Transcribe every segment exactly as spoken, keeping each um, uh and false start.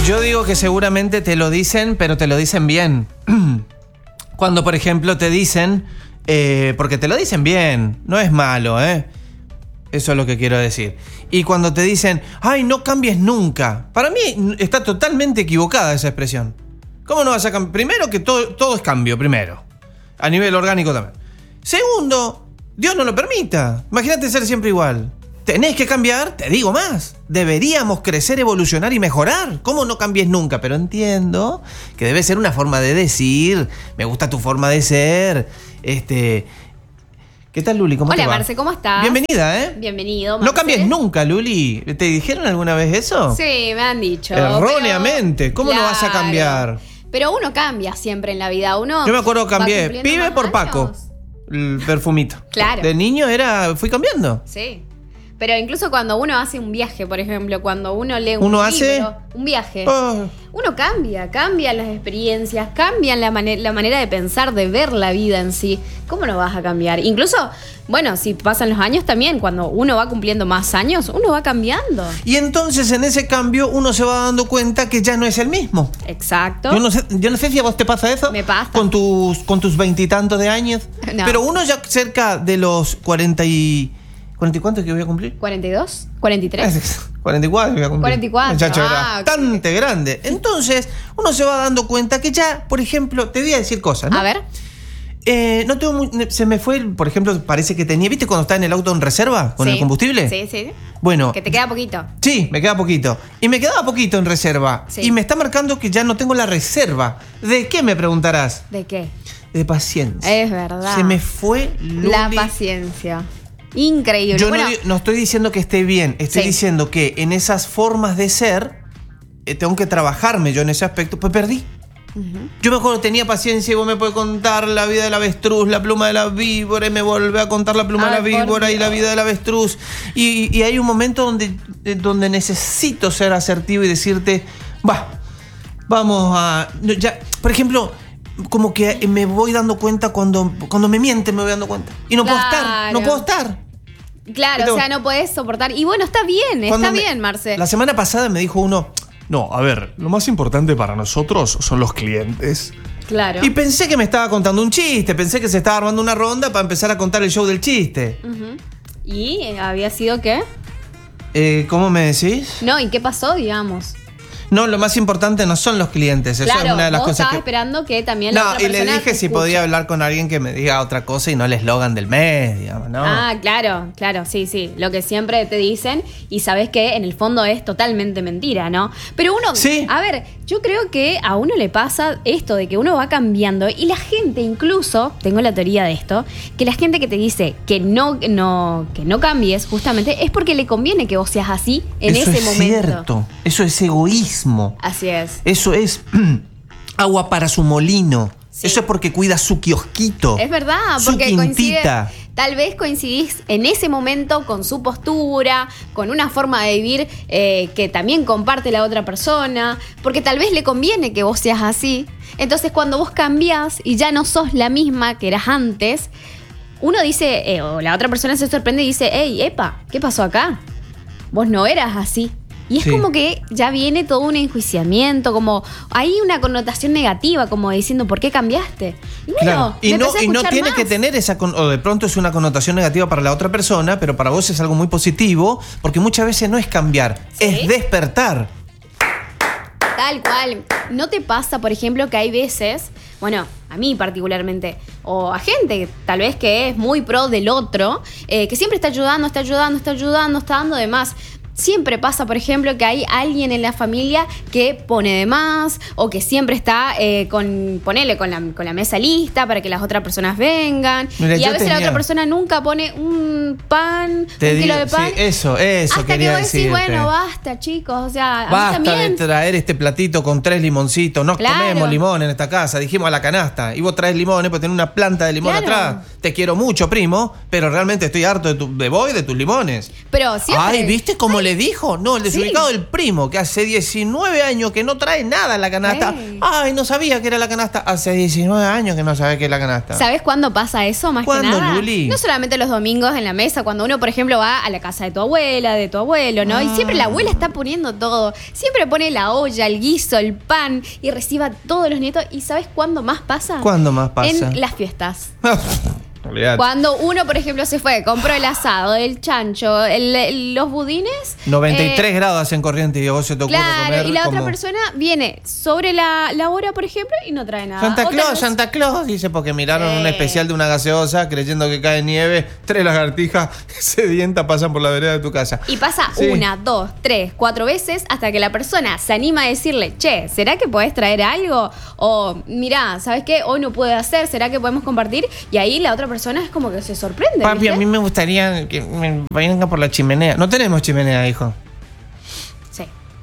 Yo digo que seguramente te lo dicen, pero te lo dicen bien. Cuando, por ejemplo, te dicen, eh, porque te lo dicen bien, no es malo, ¿eh? Eso es lo que quiero decir. Y cuando te dicen, ay, no cambies nunca. Para mí está totalmente equivocada esa expresión. ¿Cómo no vas a cambiar? Primero que todo, todo es cambio, primero. A nivel orgánico también. Segundo, Dios no lo permita. Imagínate ser siempre igual. Tenés que cambiar, te digo más. Deberíamos crecer, evolucionar y mejorar. ¿Cómo no cambies nunca? Pero entiendo que debe ser una forma de decir. Me gusta tu forma de ser. Este... ¿Qué tal, Luli? ¿Cómo Hola, te va? Marce, ¿cómo estás? Bienvenida, ¿eh? Bienvenido, Marce. No cambies nunca, Luli. ¿Te dijeron alguna vez eso? Sí, me han dicho. Erróneamente. Pero, ¿Cómo claro, no vas a cambiar? Pero uno cambia siempre en la vida. Uno Yo me acuerdo que cambié va pibe más por años. Paco. El perfumito. Claro. De niño era... Fui cambiando. Sí. Pero incluso cuando uno hace un viaje, por ejemplo, cuando uno lee un ¿Uno libro, hace? un viaje, Oh. uno cambia, cambian las experiencias, cambian la, mane- la manera de pensar, de ver la vida en sí. ¿Cómo no vas a cambiar? Incluso, bueno, si pasan los años también, cuando uno va cumpliendo más años, uno va cambiando. Y entonces en ese cambio uno se va dando cuenta que ya no es el mismo. Exacto. Yo no sé, yo no sé si a vos te pasa eso. Me pasa. Con tus con tus veintitantos de años. No. Pero uno ya cerca de los cuarenta y... ¿cuarenta y cuántos que voy a cumplir? ¿cuarenta y dos? ¿cuarenta y tres? cuarenta y cuatro voy a cumplir. cuarenta y cuatro. Muchacho, era Ah, ok. bastante grande. Entonces, uno se va dando cuenta que ya, por ejemplo, te voy a decir cosas, ¿no? A ver. Eh, no tengo muy, se me fue, por ejemplo, parece que tenía, ¿viste cuando está en el auto en reserva con Sí. el combustible? Sí, sí. Bueno, Que te queda poquito. sí, me queda poquito. Y me quedaba poquito en reserva. Sí. Y me está marcando que ya no tengo la reserva. ¿De qué me preguntarás? ¿De qué? De paciencia. Es verdad. Se me fue Luli. La paciencia. Increíble. Yo bueno, no, di- no estoy diciendo que esté bien, estoy Sí. diciendo que en esas formas de ser eh, tengo que trabajarme yo en ese aspecto. Pues perdí. ujú. Yo me acuerdo, tenía paciencia y vos me podés contar la vida del avestruz, la pluma de la víbora, y me volvés a contar la pluma Ay, de la por víbora y la Dios. vida del avestruz. Y, y hay un momento donde, eh, donde necesito ser asertivo y decirte, va, vamos a... no, ya, por ejemplo, como que me voy dando cuenta cuando, cuando me mienten, me voy dando cuenta. Y no puedo estar, no Claro. puedo estar. Claro, Pero- o sea, no podés soportar. Y bueno, está bien, Cuando está me- bien, Marce. La semana pasada me dijo uno, no, a ver, lo más importante para nosotros son los clientes. Claro. Y pensé que me estaba contando un chiste, pensé que se estaba armando una ronda para empezar a contar el show del chiste. Ujú. ¿Y eh, había sido qué? Eh, ¿Cómo me decís? No, ¿y qué pasó, digamos? No, lo más importante no son los clientes, eso claro, es una de las vos cosas estabas que... esperando que también la No, otra y le persona dije te si escuche. podía hablar con alguien que me diga otra cosa y no el eslogan del mes, digamos, ¿no? Ah, claro, claro, sí, sí. Lo que siempre te dicen y sabes que en el fondo es totalmente mentira, ¿no? Pero uno, Sí. a ver, yo creo que a uno le pasa esto de que uno va cambiando y la gente incluso, tengo la teoría de esto, que la gente que te dice que no, no, que no cambies justamente es porque le conviene que vos seas así en eso ese es momento. cierto, eso es egoísmo. Así es. Eso es agua para su molino. Sí. Eso es porque cuida su kiosquito. Es verdad, su porque coincide, quintita. tal vez coincidís en ese momento con su postura, con una forma de vivir eh, que también comparte la otra persona, porque tal vez le conviene que vos seas así. Entonces cuando vos cambiás y ya no sos la misma que eras antes, uno dice, eh, o la otra persona se sorprende y dice, hey, epa, ¿qué pasó acá? Vos no eras así. Y es Sí. como que ya viene todo un enjuiciamiento, como hay una connotación negativa, como diciendo, ¿por qué cambiaste? Y bueno, Claro. Y me no, empecé a y no escuchar tiene más. que tener esa, con- o de pronto es una connotación negativa para la otra persona, pero para vos es algo muy positivo, porque muchas veces no es cambiar, ¿Sí? es despertar. Tal cual. ¿No te pasa, por ejemplo, que hay veces, bueno, a mí particularmente, o a gente tal vez que es muy pro del otro, eh, que siempre está ayudando, está ayudando, está ayudando, está dando de más? Siempre pasa, por ejemplo, que hay alguien en la familia que pone de más o que siempre está eh, con, ponele, con la, con la mesa lista para que las otras personas vengan. Mira, y a yo veces la tenía- otra persona nunca pone un pan, Te un digo, kilo de pan. sí, eso, eso hasta que quería vos decís, decirte. bueno, basta, chicos. O sea, a mí Basta de también. traer este platito con tres limoncitos. No Claro. comemos limón en esta casa. Dijimos a la canasta. Y vos traes limones porque tenés una planta de limón Claro. atrás. Te quiero mucho, primo, pero realmente estoy harto de, tu, de vos y de tus limones. Pero siempre. Ay, ¿viste cómo hay le dijo? No, el desubicado Sí. del primo, que hace diecinueve años que no trae nada en la canasta. Ey. Ay, no sabía que era la canasta. Hace diecinueve años que no sabe que es la canasta. ¿Sabes cuándo pasa eso más que ¿Cuándo, nada? Luli? No solamente los domingos en la mesa, cuando uno, por ejemplo, va a la casa de tu abuela, de tu abuelo, ¿no? Ah. Y siempre la abuela está poniendo todo. Siempre pone la olla, el guiso, el pan y recibe a todos los nietos. ¿Y sabes cuándo más pasa? ¿Cuándo más pasa? En las fiestas. Olvidate. Cuando uno, por ejemplo, se fue, compró el asado, el chancho, el- el- los budines. noventa y tres eh, grados en corriente y a vos se te ocurre Claro, comer y la como otra persona viene sobre la, la hora, por ejemplo, y no trae nada. Santa O tal Claus, vez- Santa Claus, dice, porque miraron Sí. un especial de una gaseosa creyendo que cae nieve, tres lagartijas sedientas pasan por la vereda de tu casa. Y pasa Sí. una, dos, tres, cuatro veces hasta que la persona se anima a decirle, che, ¿será que podés traer algo? O, mirá, ¿sabes qué? Hoy no puedo hacer, ¿será que podemos compartir? Y ahí la otra persona es como que se sorprende. Papi, ¿viste? a mí me gustaría que me vayan por la chimenea. No tenemos chimenea, hijo. Sí.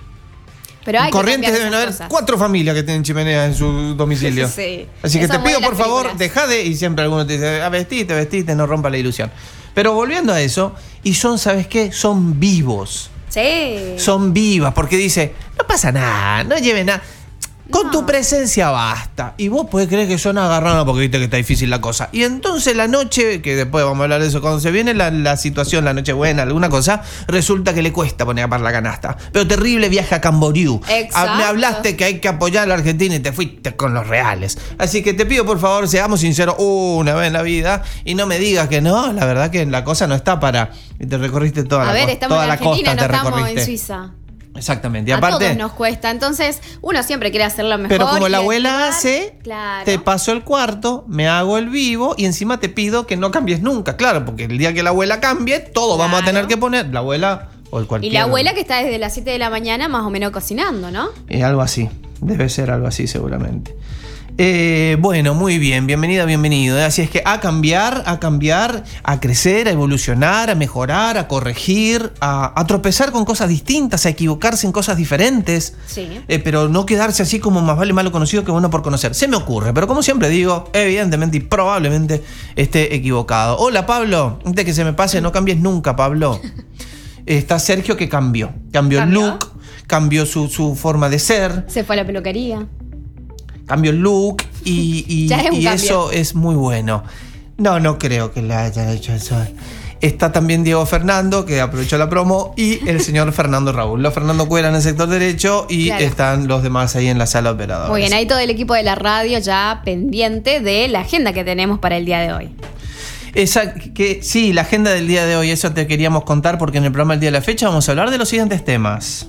Pero hay En que Corrientes cambiar deben esas haber cosas. cuatro familias que tienen chimenea en su domicilio. Sí. Así que Eso te muy pido, de las por favor, películas. deja de... Y siempre alguno te dice, ah, vestite, vestite, no rompa la ilusión. Pero volviendo a eso, y son, ¿sabes qué? Son vivos. Sí. Son vivas, porque dice, no pasa nada, no lleve nada. Con No. tu presencia basta. Y vos podés creer que son agarrados porque viste que está difícil la cosa. Y entonces la noche, que después vamos a hablar de eso, cuando se viene la, la situación, la noche buena, alguna cosa, resulta que le cuesta poner a par la canasta. Pero terrible viaje a Camboriú. Exacto. Ah, me hablaste que hay que apoyar a la Argentina y te fuiste con los reales. Así que te pido, por favor, seamos sinceros una vez en la vida y no me digas que no. La verdad que la cosa no está para... Y te recorriste toda A la ver, costa. estamos Toda en la Argentina, costa no te estamos recorriste. en Suiza. Exactamente. Y A aparte... todos nos cuesta. Entonces, uno siempre quiere hacerlo mejor. Pero como y la abuela ayudar. hace, Claro. te paso el cuarto, me hago el vivo y encima te pido que no cambies nunca. Claro, porque el día que la abuela cambie, todo vamos a Claro. tener que poner. La abuela o el Y cualquier. la abuela que está desde las siete de la mañana más o menos cocinando, ¿no? Eh, algo así. Debe ser algo así, seguramente. Eh, bueno, muy bien, bienvenida, bienvenido. Así es que a cambiar, a cambiar, a crecer, a evolucionar, a mejorar, a corregir, a, a tropezar con cosas distintas, a equivocarse en cosas diferentes. Sí. Eh, pero no quedarse así como más vale malo conocido que bueno por conocer. Se me ocurre, pero como siempre digo, evidentemente y probablemente esté equivocado. Hola, Pablo. Antes de que se me pase, no cambies nunca, Pablo. Está Sergio que cambió. Cambió el ¿Cambió? look, cambió su, su forma de ser. Se fue a la peluquería. Cambio el look y, y- Ya es un y cambio. eso es muy bueno. No, no creo que le hayan hecho eso. Está también Diego Fernando, que aprovechó la promo, y el señor Fernando Raúl. Los Fernando Cuera en el sector derecho y Claro. están los demás ahí en la sala operadora. Muy bien, ahí todo el equipo de la radio ya pendiente de la agenda que tenemos para el día de hoy. Esa, que, sí, la agenda del día de hoy, eso te queríamos contar porque en el programa del día de la fecha vamos a hablar de los siguientes temas.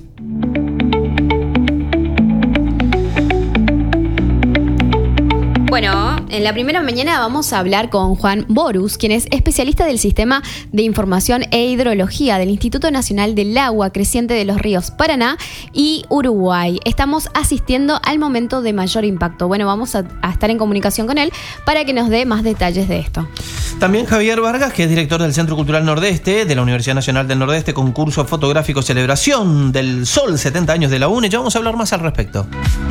Bueno, en la primera mañana vamos a hablar con Juan Borus, quien es especialista del Sistema de Información e Hidrología del Instituto Nacional del Agua Creciente de los Ríos Paraná y Uruguay. Estamos asistiendo al momento de mayor impacto. Bueno, vamos a, a estar en comunicación con él para que nos dé más detalles de esto. También Javier Vargas, que es director del Centro Cultural Nordeste de la Universidad Nacional del Nordeste, concurso fotográfico Celebración del Sol, setenta años de la UNE. Ya vamos a hablar más al respecto.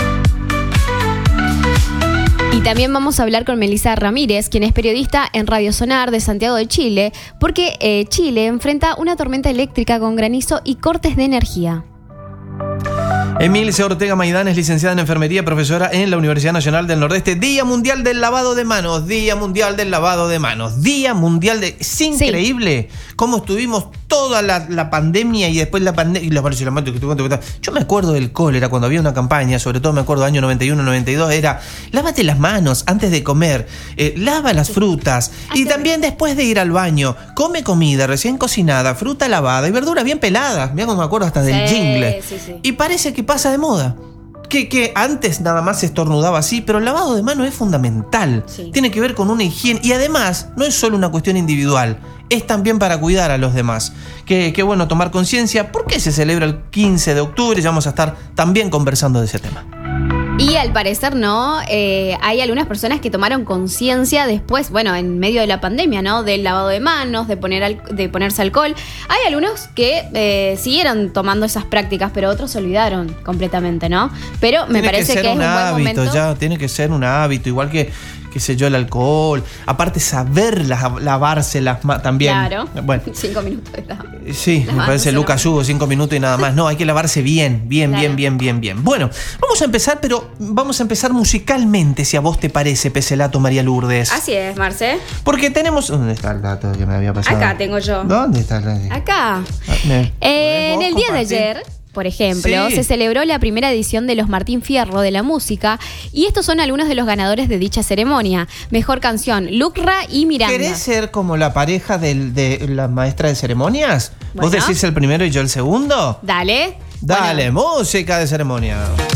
Y también vamos a hablar con Melissa Ramírez, quien es periodista en Radio Sonar de Santiago de Chile, porque eh, Chile enfrenta una tormenta eléctrica con granizo y cortes de energía. Emilce Ortega Maidán es licenciada en enfermería, profesora en la Universidad Nacional del Nordeste. Día Mundial del Lavado de Manos, Día Mundial del Lavado de Manos, Día Mundial de... Es increíble cómo estuvimos toda la, la pandemia y después la pandemia... Yo me acuerdo del cólera cuando había una campaña, sobre todo me acuerdo año noventa y uno, noventa y dos, era lávate las manos antes de comer, eh, lava las frutas y también después de ir al baño, come comida recién cocinada, fruta lavada y verduras bien peladas. Mira cómo me acuerdo hasta del Sí, jingle. sí, sí. Y parece que pasa de moda. Que, que antes nada más se estornudaba así, pero el lavado de manos es fundamental. Sí. Tiene que ver con una higiene. Y además, no es solo una cuestión individual, es también para cuidar a los demás. Qué que bueno tomar conciencia. ¿Por qué se celebra el quince de octubre? Ya vamos a estar también conversando de ese tema. Y al parecer, ¿no? Eh, hay algunas personas que tomaron conciencia después, bueno, en medio de la pandemia, ¿no? Del lavado de manos, de, poner al- de ponerse alcohol. Hay algunos que eh, siguieron tomando esas prácticas, pero otros se olvidaron completamente, ¿no? Pero me Tiene parece que que, ser es un un buen hábito, momento. ya, tiene que ser un hábito, igual que qué sé yo, el alcohol. Aparte, saber la- lavarse las manos también. Claro. Bueno. Cinco minutos. ¿Verdad? Sí, me parece Lucas Hugo, cinco minutos y nada más. No, hay que lavarse bien, bien, Claro. bien, bien, bien, bien. Bueno, vamos a empezar, pero vamos a empezar musicalmente, si a vos te parece, Pecelato María Lourdes. Así es, Marce. Porque tenemos... ¿Dónde está el dato que me había pasado? Acá tengo yo. ¿Dónde está el dato? Acá. Ah, me- Eh, en ¿podés el día de compartir? ayer, por ejemplo, Sí. se celebró la primera edición de los Martín Fierro de la música y estos son algunos de los ganadores de dicha ceremonia. Mejor canción, Lucra y Miranda. ¿Querés ser como la pareja del- de la maestra de ceremonias? ¿Vos Bueno. decís el primero y yo el segundo? Dale. Dale, Bueno, música de ceremonia.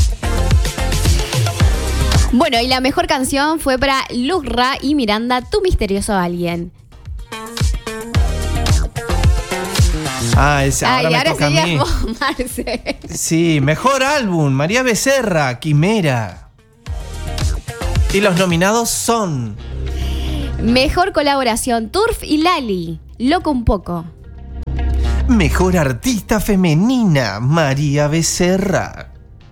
bueno, y la mejor canción fue para Lucra y Miranda, Tu misterioso alguien. Ah, es, ahora Ay, me ahora toca a mí. serías vos, Marce. Sí, mejor álbum, María Becerra, Quimera. Y los nominados son... Mejor colaboración, Turf y Lali, Loco un poco. Mejor artista femenina, María Becerra.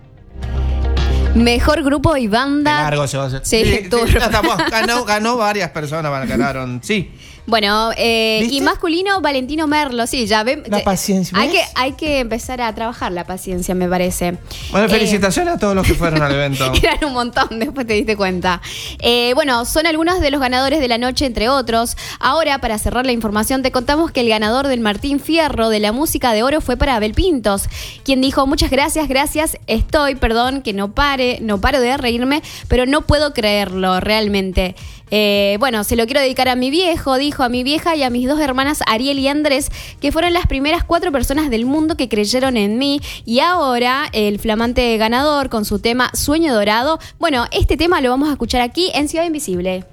Mejor grupo y Qué banda. largo se va a hacer. Sí, Turf. ya estamos. ganó, ganó varias personas, ganaron. Sí. Bueno, eh, ¿Viste? y masculino, Valentino Merlo, sí, ya ven. La paciencia, Hay ¿ves? que, hay que empezar a trabajar la paciencia, me parece. Bueno, Eh, felicitaciones a todos los que fueron al evento. Eran un montón, después te diste cuenta. Eh, bueno, son algunos de los ganadores de la noche, entre otros. Ahora, para cerrar la información, te contamos que el ganador del Martín Fierro de la música de oro fue para Abel Pintos, quien dijo: muchas gracias, gracias, estoy, perdón, que no pare, no paro de reírme, pero no puedo creerlo, realmente. Eh, bueno, se lo quiero dedicar a mi viejo, dijo, a mi vieja y a mis dos hermanas Ariel y Andrés, que fueron las primeras cuatro personas del mundo que creyeron en mí. Y ahora el flamante ganador con su tema Sueño Dorado. Bueno, este tema lo vamos a escuchar aquí en Ciudad Invisible.